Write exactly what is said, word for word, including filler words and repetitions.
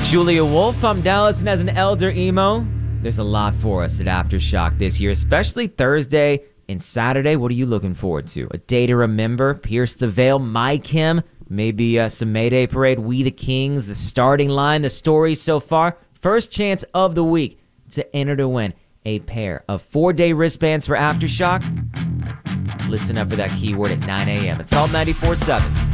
Julia Wolf, I'm Dallas, and as an elder emo, there's a lot for us at Aftershock this year, especially Thursday and Saturday. What are you looking forward to? A day to remember, Pierce the Veil, My Kim, maybe uh, some Mayday Parade, We the Kings, the starting line, the stories so far. First chance of the week to enter to win a pair of four-day wristbands for Aftershock. Listen up for that keyword at nine a m It's all ninety-four seven.